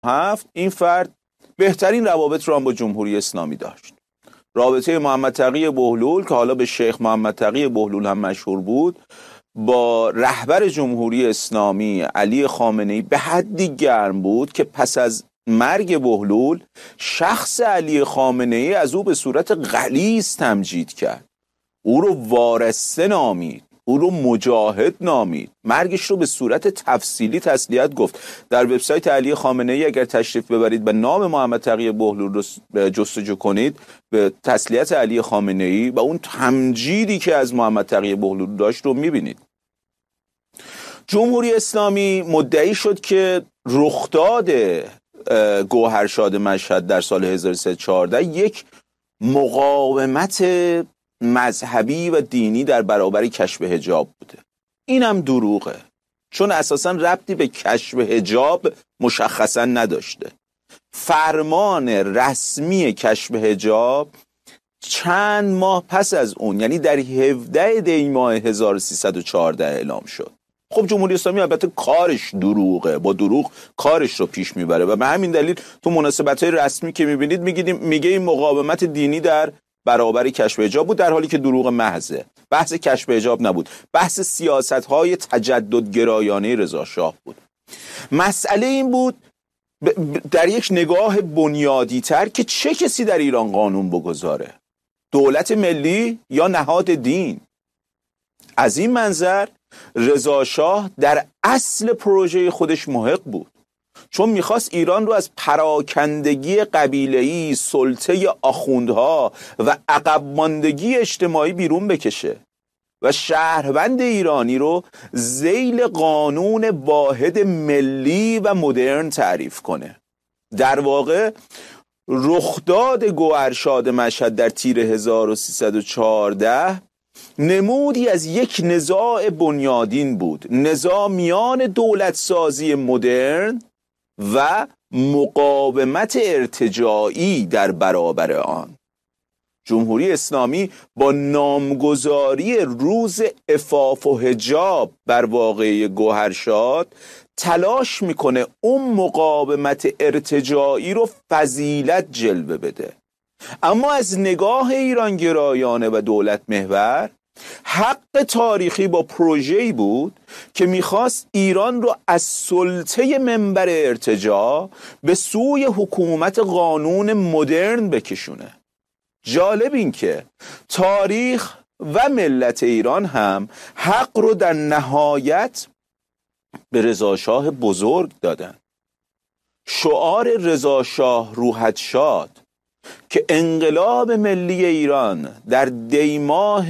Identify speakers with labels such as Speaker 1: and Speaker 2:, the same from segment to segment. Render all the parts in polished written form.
Speaker 1: 1997 این فرد بهترین روابط رو هم با جمهوری اسلامی داشت. رابطه محمد تقی بهلول که حالا به شیخ محمد تقی بهلول هم مشهور بود با رهبر جمهوری اسلامی علی خامنه‌ای به حدی گرم بود که پس از مرگ بهلول شخص علی خامنه‌ای از او به صورت غلیظ تمجید کرد، او رو وارثه نامید، او رو مجاهد نامید، مرگش رو به صورت تفصیلی تسلیت گفت. در وبسایت علی خامنه‌ای اگر تشریف ببرید به نام محمد تقی بهلول رو جستجو کنید، به تسلیت علی خامنه‌ای و اون تمجیدی که از محمد تقی بهلول داشت رو میبینید. جمهوری اسلامی مدعی شد که رخداد گوهرشاد مشهد در سال 1314 یک مقاومت مذهبی و دینی در برابر کشف حجاب بوده. این هم دروغه، چون اساساً ربطی به کشف حجاب مشخصاً نداشته. فرمان رسمی کشف حجاب چند ماه پس از اون، یعنی در 17 دی ماه 1314 اعلام شد. خب جمهوری اسلامی البته کارش دروغه، با دروغ کارش رو پیش میبره و به همین دلیل تو مناسبت‌های رسمی که میبینید میگه این مقاومت دینی در برابر کشف حجاب بود، در حالی که دروغ محضه. بحث کشف حجاب نبود، بحث سیاست‌های تجددگرایانه رضا شاه بود. مسئله این بود در یک نگاه بنیادی‌تر که چه کسی در ایران قانون بگذاره، دولت ملی یا نهاد دین؟ از این منظر رضا شاه در اصل پروژه خودش محق بود، چون میخواست ایران رو از پراکندگی قبیله‌ای، سلطه آخوندها و عقب ماندگی اجتماعی بیرون بکشه و شهروند ایرانی رو ذیل قانون واحد ملی و مدرن تعریف کنه. در واقع رخداد گوهرشاد مشهد در تیر 1314 نمودی از یک نزاع بنیادین بود، نزاع میان دولت سازی مدرن و مقاومت ارتجاعی در برابر آن. جمهوری اسلامی با نامگذاری روز عفاف و حجاب بر واقعه گوهرشاد تلاش میکنه اون مقاومت ارتجاعی رو فضیلت جلوه بده، اما از نگاه ایرانگرایانه و دولت محور حق تاریخی با پروژه‌ای بود که میخواست ایران رو از سلطه منبر ارتجاع به سوی حکومت قانون مدرن بکشونه. جالب این که تاریخ و ملت ایران هم حق رو در نهایت به رضا شاه بزرگ دادن. شعار رضا شاه روحت شاد که انقلاب ملی ایران در دی ماه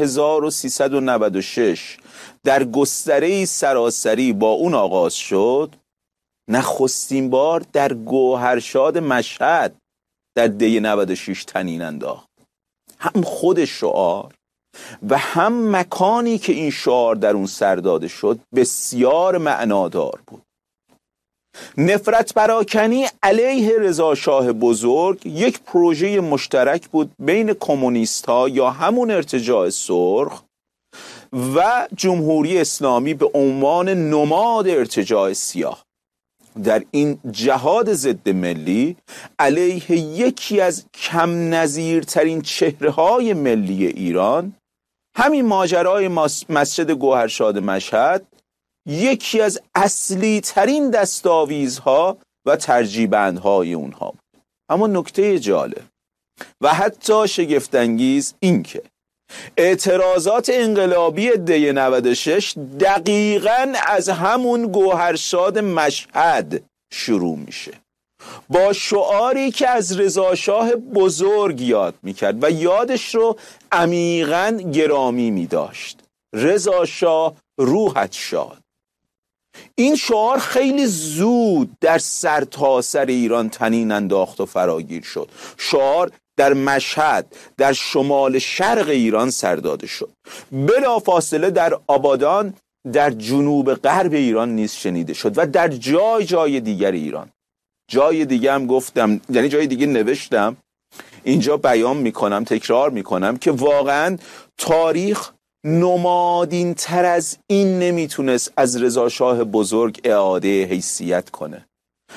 Speaker 1: 1396 در گستره سراسری با اون آغاز شد، نخستین بار در گوهرشاد مشهد در دی 96 طنین انداخت. هم خود شعار و هم مکانی که این شعار در اون سر داده شد بسیار معنادار بود. نفرت پراکنی علیه رضا شاه بزرگ یک پروژه مشترک بود بین کمونیست ها یا همون ارتجاع سرخ و جمهوری اسلامی به عنوان نماد ارتجاع سیاه. در این جهاد ضد ملی علیه یکی از کم نظیرترین چهره‌های ملی ایران، همین ماجرای مسجد گوهرشاد مشهد یکی از اصلی ترین دستاویزها و ترجیبندهای اونها بود. اما نکته جالب و حتی شگفت‌انگیز این که اعتراضات انقلابی دی 96 دقیقاً از همون گوهرشاد مشهد شروع میشه، با شعاری که از رضا شاه بزرگ یاد میکرد و یادش رو عمیقاً گرامی میداشت: رضا شاه روحت شاد. این شعار خیلی زود در سرتاسر ایران طنین انداخت و فراگیر شد. شعار در مشهد در شمال شرق ایران سر داده شد، بلافاصله در آبادان در جنوب غرب ایران نیز شنیده شد و در جای دیگر ایران. جای دیگه هم گفتم، یعنی جای دیگه نوشتم، اینجا بیان میکنم، تکرار میکنم که واقعا تاریخ نمادین تر از این نمیتونست از رضا شاه بزرگ اعاده حیثیت کنه و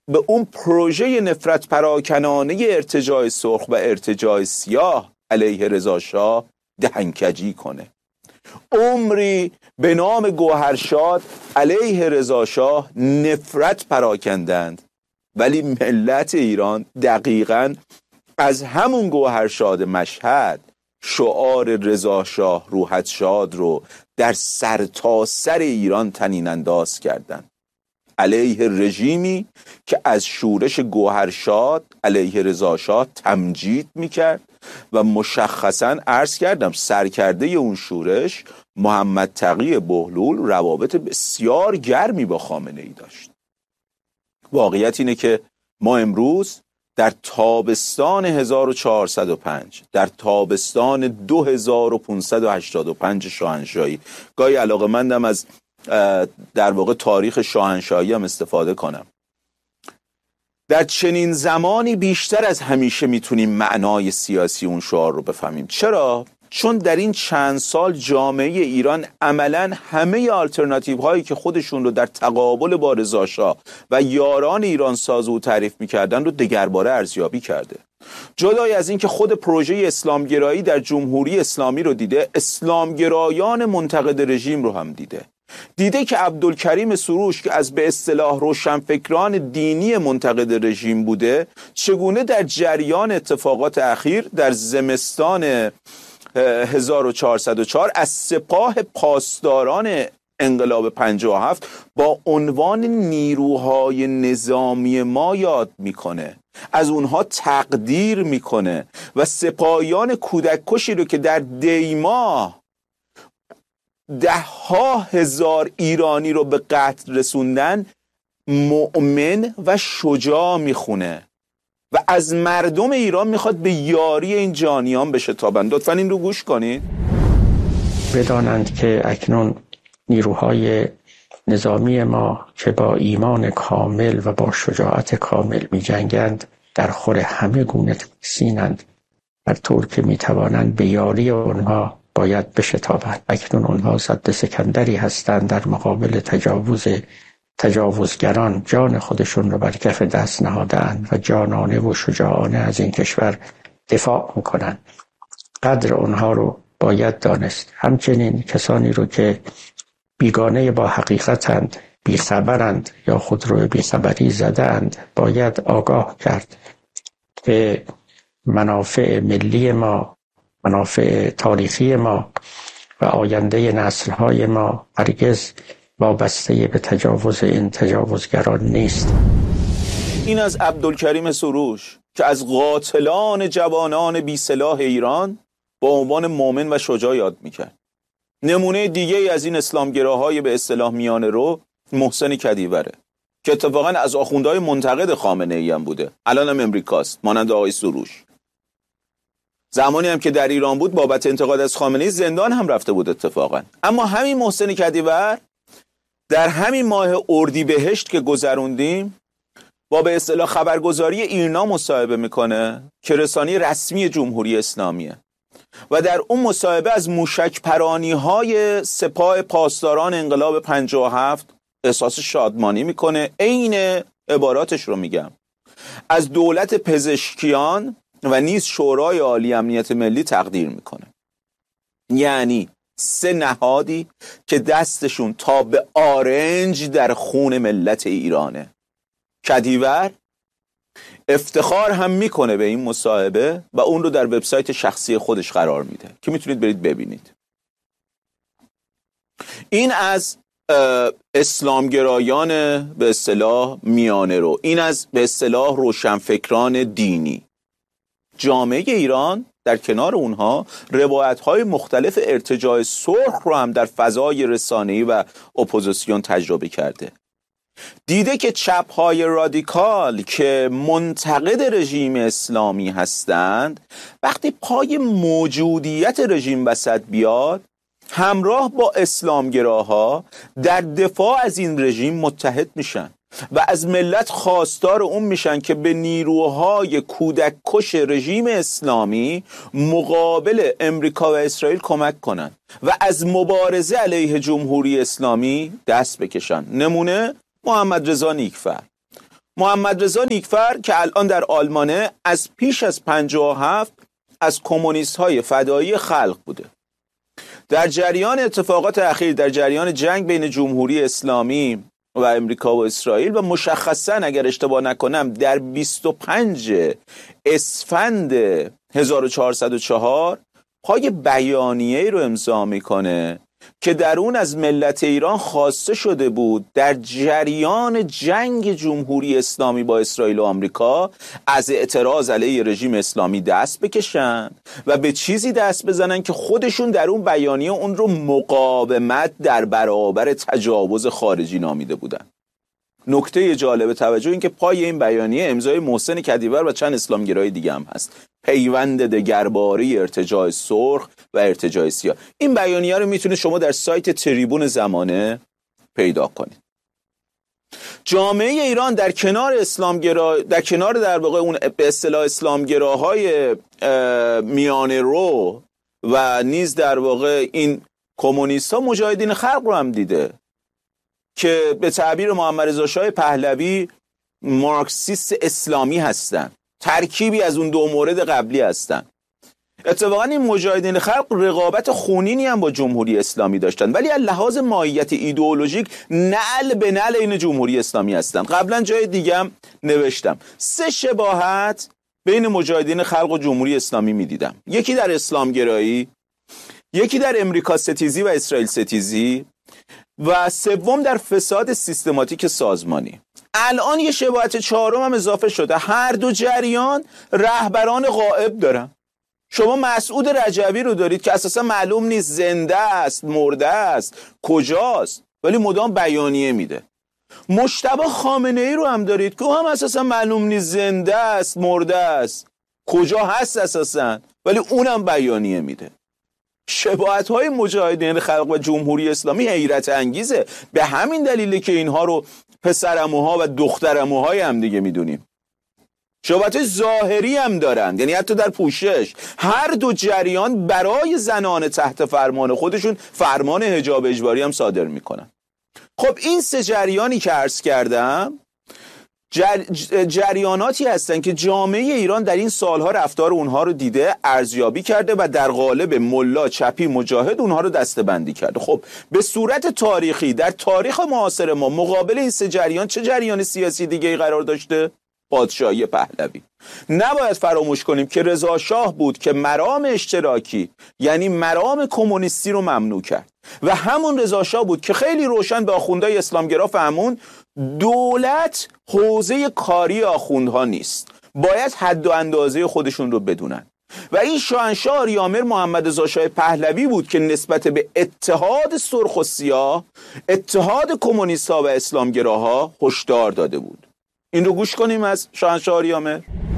Speaker 1: به اون پروژه نفرت پراکنانه ارتجاع سرخ و ارتجاع سیاه علیه رضا شاه دهنکجی کنه. عمری به نام گوهرشاد علیه رضا شاه نفرت پراکندند، ولی ملت ایران دقیقاً از همون گوهرشاد مشهد شعار رضا شاه روحت شاد رو در سرتاسر ایران طنین انداز کردند، علیه رژیمی که از شورش گوهرشاد علیه رضا شاه تمجید میکرد و مشخصاً عرض کردم سرکرده اون شورش محمد تقی بهلول روابط بسیار گرمی با خامنه ای داشت. واقعیت اینه که ما امروز در تابستان 1405 در تابستان 2585 شاهنشاهی، گاهی علاقه‌مندم از در واقع تاریخ شاهنشاهی هم استفاده کنم، در چنین زمانی بیشتر از همیشه میتونیم معنای سیاسی اون شعار رو بفهمیم. چرا؟ چون در این چند سال جامعه ایران عملاً همه آلترناتیو هایی که خودشون رو در تقابل با رضا شاه و یاران ایران ساز او تعریف میکردن رو دگرباره ارزیابی کرده. جدای از این که خود پروژه اسلامگرایی در جمهوری اسلامی رو دیده، اسلامگرایان منتقد رژیم رو هم دیده که عبدالکریم سروش که از به اصطلاح روشنفکران دینی منتقد رژیم بوده، چگونه در جریان اتفاقات اخیر در زمستان 1404 از سپاه پاسداران انقلاب 57 با عنوان نیروهای نظامی ما یاد میکنه، از اونها تقدیر میکنه و سپاهیان کودک کشی رو که در دیماه 10,000 ایرانی رو به قتل رسوندن مؤمن و شجاع میخونه و از مردم ایران میخواد به یاری این جانیان بشتابند. لطفاً این رو گوش کنید.
Speaker 2: بدانند که اکنون نیروهای نظامی ما که با ایمان کامل و با شجاعت کامل می جنگند در خور همه گونه سینند، هر طور که می توانند به یاری آنها باید بشتابند. اکنون آنها سد سکندری هستند در مقابل تجاوزگران، جان خودشون رو بر کف دست نهادند و جانانه و شجاعانه از این کشور دفاع میکنند. قدر اونها رو باید دانست. همچنین کسانی رو که بیگانه با حقیقتند، بیخبرند یا خود رو بیخبری زدند، باید آگاه کرد که منافع ملی ما، منافع تاریخی ما و آینده نسل‌های ما هرگز وابسته به تجاوز این تجاوزگران نیست.
Speaker 1: این از عبدالکریم سروش که از قاتلان جوانان بی سلاح ایران با عنوان مؤمن و شجاع یاد میکرد. نمونه دیگه ای از این اسلامگراهای به اصطلاح میانه رو محسن کدیوره که اتفاقا از آخوندهای منتقد خامنه ای هم بوده، الان هم امریکاست، مانند آقای سروش. زمانی هم که در ایران بود بابت انتقاد از خامنه ای زندان هم رفته بود اتفاقا. اما همین محسن کدیور در همین ماه اردیبهشت که گذروندیم با به اصطلاح خبرگزاری ایرنا مصاحبه میکنه که رسانه رسمی جمهوری اسلامیه و در اون مصاحبه از موشک پرانی های سپاه پاسداران انقلاب 57 احساس شادمانی میکنه. عین عباراتش رو میگم، از دولت پزشکیان و نیز شورای عالی امنیت ملی تقدیر میکنه. یعنی سه نهادی که دستشون تا به آرنج در خون ملت ایرانه. کدیور افتخار هم میکنه به این مصاحبه و اون رو در وبسایت شخصی خودش قرار میده که میتونید برید ببینید. این از اسلامگرایان به اصطلاح میانه رو، این از به اصطلاح روشنفکران دینی. جامعه ایران در کنار اونها روایت‌های مختلف ارتجاع سرخ رو هم در فضای رسانه‌ای و اپوزیسیون تجربه کرده. دیده که چپ‌های رادیکال که منتقد رژیم اسلامی هستند وقتی پای موجودیت رژیم وسط بیاد، همراه با اسلامگراها در دفاع از این رژیم متحد میشن و از ملت خواستار اون میشن که به نیروهای کودک کش رژیم اسلامی مقابل امریکا و اسرائیل کمک کنن و از مبارزه علیه جمهوری اسلامی دست بکشن. نمونه محمد رضا نیکفر. محمد رضا نیکفر که الان در آلمانه از پیش از 57 از کمونیست های فدایی خلق بوده. در جریان اتفاقات اخیر، در جریان جنگ بین جمهوری اسلامی و امریکا و اسرائیل و مشخصا اگر اشتباه نکنم در 25 اسفند 1404 پای بیانیه‌ای رو امضا میکنه که در اون از ملت ایران خواسته شده بود در جریان جنگ جمهوری اسلامی با اسرائیل و آمریکا از اعتراض علیه رژیم اسلامی دست بکشن و به چیزی دست بزنن که خودشون در اون بیانیه اون رو مقاومت در برابر تجاوز خارجی نامیده بودن. نکته جالب توجه این که پای این بیانیه امضای محسن کدیور و چند اسلامگرای دیگه هم هست. پیوند دگرباری ارتجاع سرخ و ارتجاع سیاه. این بیانیه رو میتونه شما در سایت تریبون زمانه پیدا کنید. جامعه ایران در کنار اسلامگرا، در کنار در واقع اون به اصطلاح اسلامگراهای میانه رو و نیز در واقع این کمونیست‌ها مجاهدین خلق رو هم دیده که به تعبیر محمد رضا شاه پهلوی مارکسیست اسلامی هستند، ترکیبی از اون دو مورد قبلی هستند. اتفاقا این مجاهدین خلق رقابت خونینی هم با جمهوری اسلامی داشتن، ولی از لحاظ ماهیت ایدئولوژیک نعل به نعل این جمهوری اسلامی هستن. قبلا جای دیگه هم نوشتم 3 شباهت بین مجاهدین خلق و جمهوری اسلامی میدیدم. یکی در اسلامگرایی، یکی در امریکا ستیزی و اسرائیل ستیزی و سوم در فساد سیستماتیک سازمانی. الان یه شباهت چهارم هم اضافه شده. هر دو جریان رهبران غائب دارن. شما مسعود رجبی رو دارید که اساسا معلوم نیست زنده است، مرده است، کجاست، ولی مدام بیانیه میده. مجتبی خامنه‌ای رو هم دارید که هم اساسا معلوم نیست زنده است، مرده است، کجا هست اساسا، ولی اونم بیانیه میده. شباهت‌های مجاهدین خلق و جمهوری اسلامی حیرت انگیزه. به همین دلیله که اینها رو پسرعموها و دخترعموهای هم دیگه میدونیم. شباهت ظاهری هم دارن، یعنی حتی در پوشش. هر دو جریان برای زنان تحت فرمان خودشون فرمان حجاب اجباری هم صادر میکنن. خب این 3 جریانی که عرض کردم جریاناتی هستن که جامعه ایران در این سالها رفتار اونها رو دیده، ارزیابی کرده و در قالب ملا چپی مجاهد اونها رو دسته‌بندی کرده. خب به صورت تاریخی در تاریخ معاصر ما مقابل این 3 جریان چه جریان سیاسی دیگه‌ای قرار داشته؟ پادشاهی پهلوی. نباید فراموش کنیم که رضا شاه بود که مرام اشتراکی یعنی مرام کمونیستی رو ممنوع کرد و همون رضا شاه بود که خیلی روشن به آخوندهای اسلامگرا فهمون دولت حوزه کاری آخوندها نیست، باید حد و اندازه خودشون رو بدونن. و این شاهنشاه آریامر محمد رضا شاه پهلوی بود که نسبت به اتحاد سرخ و سیاه، اتحاد کمونیست‌ها و اسلامگراها هشدار داده بود. این رو گوش کنیم از شاهنشاه آریامر.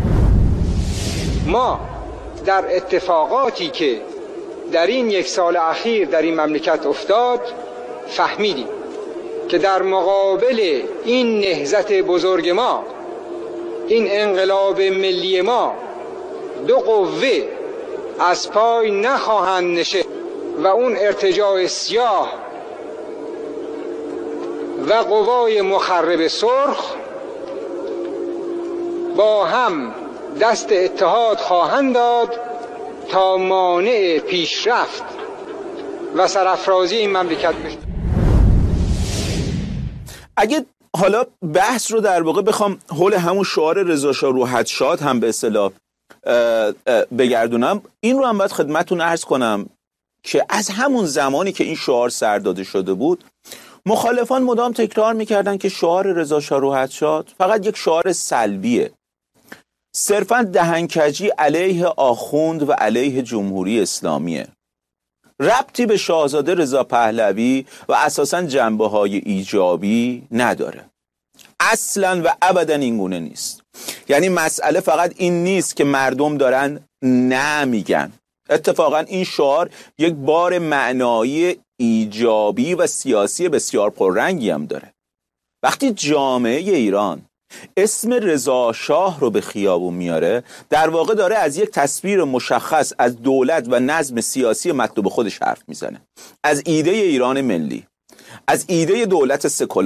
Speaker 3: ما در اتفاقاتی که در این 1 سال اخیر در این مملکت افتاد فهمیدیم که در مقابل این نهضت بزرگ ما، این انقلاب ملی ما، 2 قوه از پای نخواهند نشست و اون ارتجاع سیاه و قوای مخرب سرخ با هم دست اتحاد خواهند داد تا مانع پیشرفت و سرافرازی این مملکت بشه.
Speaker 1: اگه حالا بحث رو در واقع بخوام حول همون شعار رضا شاه روحت شاد هم به اصطلاح بگردونم، این رو هم باید خدمتتون عرض کنم که از همون زمانی که این شعار سر داده شده بود مخالفان مدام تکرار میکردن که شعار رضا شاه روحت شاد فقط یک شعار سلبیه، صرفاً دهنکجی علیه آخوند و علیه جمهوری اسلامیه، ربطی به شاهزاده رضا پهلوی و اساساً جنبه‌های ایجابی نداره. اصلاً و ابداً این گونه نیست. یعنی مسئله فقط این نیست که مردم دارن نه میگن. اتفاقاً این شعار یک بار معنایی ایجابی و سیاسی بسیار پررنگی هم داره. وقتی جامعه ایران اسم رضا شاه رو به خیابون میاره، در واقع داره از یک تصویر مشخص از دولت و نظم سیاسی مطلوب خودش حرف میزنه. از ایده ایران ملی، از ایده دولت سکولار،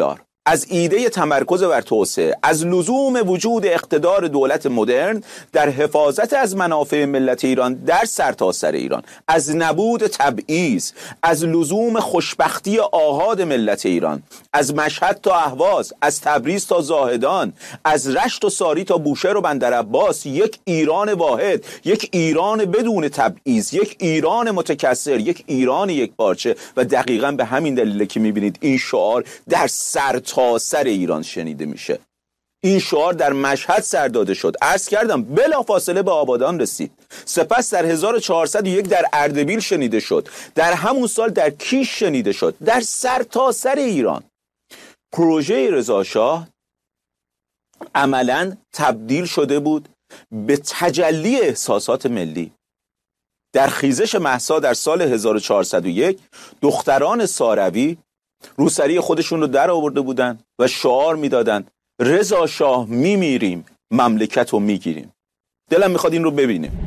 Speaker 1: از ایده تمرکز بر توسعه، از لزوم وجود اقتدار دولت مدرن در حفاظت از منافع ملت ایران در سرتاسر ایران، از نبود تبعیض، از لزوم خوشبختی آحاد ملت ایران، از مشهد تا اهواز، از تبریز تا زاهدان، از رشت و ساری تا بوشهر و بندرعباس، یک ایران واحد، یک ایران بدون تبعیض، یک ایران متکثر، یک ایران یک پارچه. و دقیقاً به همین دلیل که میبینید این شعار در سرتاسر ایران شنیده میشه. این شعار در مشهد سر داده شد، عرض کردم بلافاصله به آبادان رسید، سپس در 1401 در اردبیل شنیده شد، در همون سال در کیش شنیده شد، در سرتاسر ایران. پروژه رضا شاه عملاً تبدیل شده بود به تجلی احساسات ملی. در خیزش مهسا در سال 1401 دختران ساروی روسری خودشون رو در آورده بودن و شعار میدادن رضا شاه میمیریم مملکت رو میگیریم. دلم میخواد این رو ببینیم.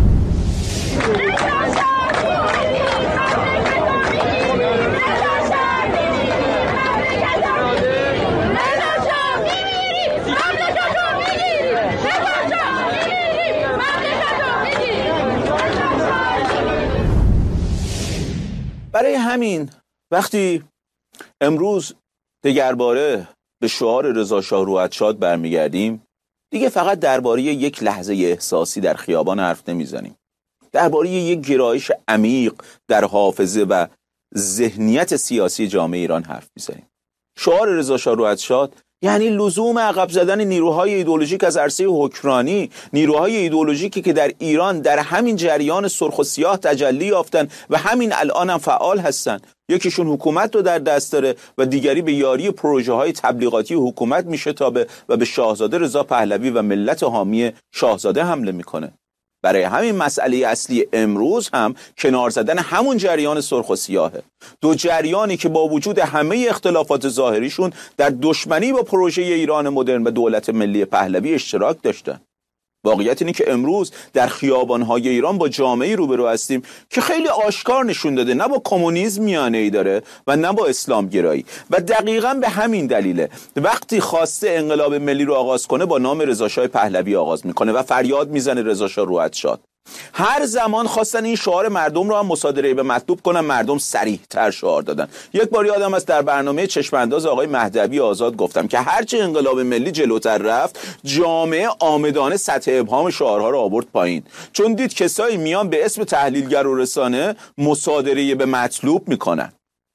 Speaker 1: برای همین وقتی امروز دگرباره به شعار رضا شاه روحت شاد برمیگردیم، دیگه فقط درباره یک لحظه احساسی در خیابان حرف نمیزنیم. درباره یک گرایش عمیق در حافظه و ذهنیت سیاسی جامعه ایران حرف میزنیم. شعار رضا شاه روحت شاد یعنی لزوم عقب زدن نیروهای ایدئولوژیک از عرصه حکمرانی، نیروهای ایدئولوژیکی که در ایران در همین جریان سرخ و سیاه تجلی یافتن و همین الان هم فعال هستن. یکیشون حکومت رو در دست داره و دیگری به یاری پروژه های تبلیغاتی حکومت میشتابه و به شاهزاده رضا پهلوی و ملت حامی شاهزاده حمله میکنه. برای همین مسئله اصلی امروز هم کنار زدن همون جریان سرخ و سیاهه. دو جریانی که با وجود همه اختلافات ظاهریشون در دشمنی با پروژه ایران مدرن و دولت ملی پهلوی اشتراک داشتن. واقعیت اینه که امروز در خیابان‌های ایران با جامعه‌ای روبرو هستیم که خیلی آشکار نشون داده نه با کمونیسم میانه‌ای داره و نه با اسلام گرایی. و دقیقاً به همین دلیله وقتی خواسته انقلاب ملی رو آغاز کنه با نام رضا شاه پهلوی آغاز میکنه و فریاد میزنه رضا شاه روحت شاد. هر زمان خواستن این شعار مردم رو هم مصادره به مطلوب کنن، مردم صریح‌تر شعار دادن. یک بار یادم است در برنامه چشم انداز آقای مهدوی آزاد گفتم که هرچه انقلاب ملی جلوتر رفت، جامعه آمدانه سطح ابهام شعارها رو آورد پایین، چون دید کسایی میان به اسم تحلیلگر و رسانه مصادره به مطلوب میکنن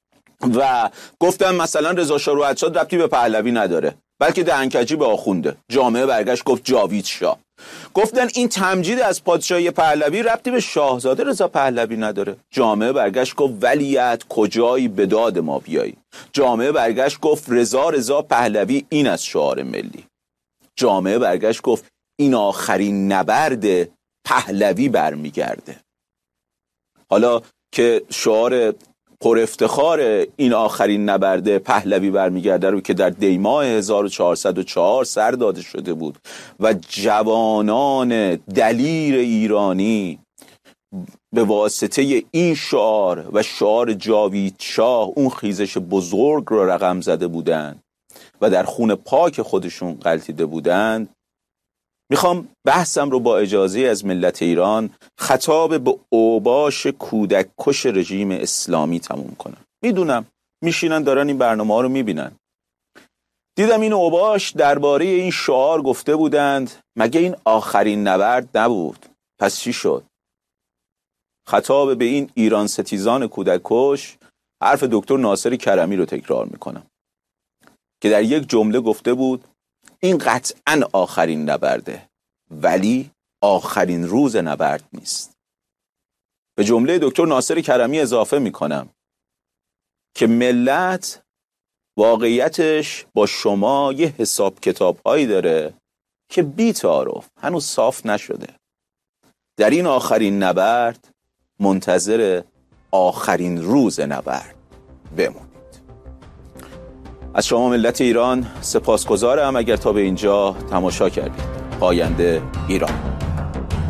Speaker 1: و گفتم مثلا رضا شاه روحت شاد ربطی به پهلوی نداره بلکه دهنکجی به آخونده. جامعه برگشت گفت جاوید شاه. گفتن این تمجید از پادشاهی پهلوی ربطی به شاهزاده رضا پهلوی نداره. جامعه برگشت گفت ولیعت کجایی به داد ما بیایی. جامعه برگشت گفت رضا پهلوی این از شعار ملی. جامعه برگشت گفت این آخرین نبرد پهلوی برمیگرده. حالا که شعار پر افتخار این آخرین نبرد پهلوی برمیگرده رو که در دیماه 1404 سر داده شده بود و جوانان دلیر ایرانی به واسطه این شعار و شعار جاوید شاه اون خیزش بزرگ رو رقم زده بودند و در خون پاک خودشون غلطیده بودند، میخوام بحثم رو با اجازه از ملت ایران خطاب به اوباش کودک کش رژیم اسلامی تموم کنم. میدونم میشینن دارن این برنامه ها رو میبینن. دیدم این اوباش درباره این شعار گفته بودند مگه این آخرین نبرد نبود؟ پس چی شد؟ خطاب به این ایران ستیزان کودک کش حرف دکتر ناصر کرمی رو تکرار میکنم که در یک جمله گفته بود این قطعاً آخرین نبرده ولی آخرین روز نبرد نیست. به جمله دکتر ناصر کرمی اضافه میکنم که ملت واقعیتش با شما یه حساب کتاب هایی داره که بی تعارف هنوز صاف نشده. در این آخرین نبرد منتظر آخرین روز نبرد بمونید. از شما ملت ایران سپاسگزارم اگر تا به اینجا تماشا کردید. پاینده ایران.